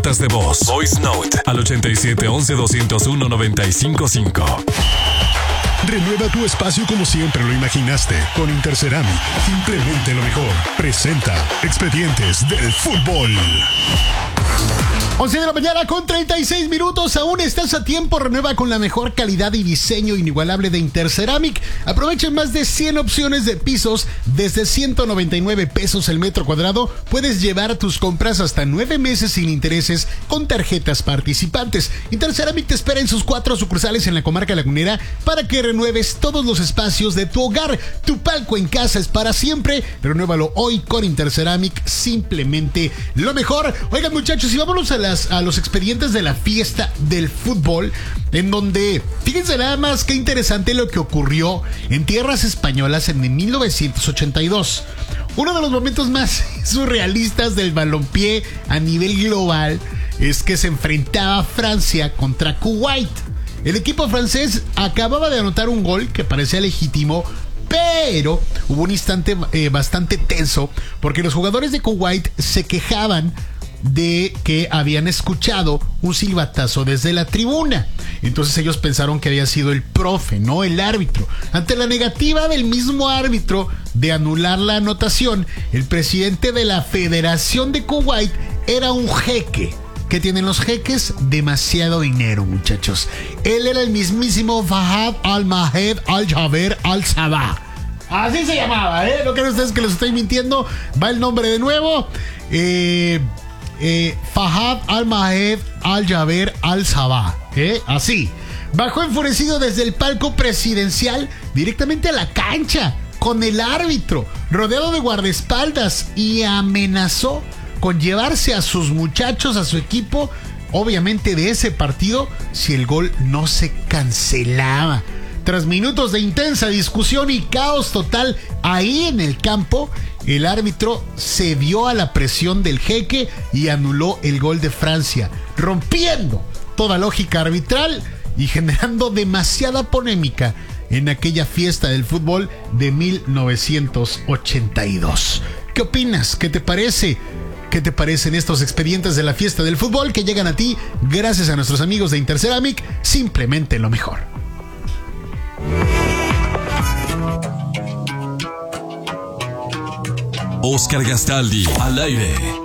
notas de voz. Voice Note al 8711-201-955. Renueva tu espacio como siempre lo imaginaste. Con Interceramic, simplemente lo mejor. Presenta Expedientes del Fútbol. 11 de la mañana con 36 minutos. Aún estás a tiempo. Renueva con la mejor calidad y diseño inigualable de Interceramic. Aprovechen más de 100 opciones de pisos desde 199 pesos el metro cuadrado. Puedes llevar tus compras hasta 9 meses sin intereses con tarjetas participantes. Interceramic te espera en sus 4 sucursales en la comarca lagunera para que renueves todos los espacios de tu hogar. Tu palco en casa es para siempre. Renuévalo hoy con Interceramic, simplemente lo mejor. Oigan, muchachos, y vámonos a los expedientes de la fiesta del fútbol, en donde, fíjense nada más qué interesante lo que ocurrió en tierras españolas en 1982. Uno de los momentos más surrealistas del balompié a nivel global es que se enfrentaba Francia contra Kuwait. El equipo francés acababa de anotar un gol que parecía legítimo, pero hubo un instante bastante tenso porque los jugadores de Kuwait se quejaban de que habían escuchado un silbatazo desde la tribuna. Entonces ellos pensaron que había sido el profe, no el árbitro. Ante la negativa del mismo árbitro de anular la anotación, el presidente de la Federación de Kuwait era un jeque. ¿Qué tienen los jeques? Demasiado dinero, muchachos. Él era el mismísimo Fahad Al-Mahed Al-Jaber Al-Sabah. Así se llamaba, ¿eh? ¿No creen ustedes que les estoy mintiendo? Va el nombre de nuevo. Fahad Al-Mahed Al-Jaber Al-Sabah, así. Bajó enfurecido desde el palco presidencial directamente a la cancha con el árbitro, rodeado de guardaespaldas, y amenazó con llevarse a sus muchachos, a su equipo, obviamente de ese partido, si el gol no se cancelaba. Tras minutos de intensa discusión y caos total ahí en el campo, el árbitro cedió a la presión del jeque y anuló el gol de Francia, rompiendo toda lógica arbitral y generando demasiada polémica en aquella fiesta del fútbol de 1982. ¿Qué opinas? ¿Qué te parece? ¿Qué te parecen estos expedientes de la fiesta del fútbol que llegan a ti gracias a nuestros amigos de Interceramic? Simplemente lo mejor. Oscar Gastaldi al aire.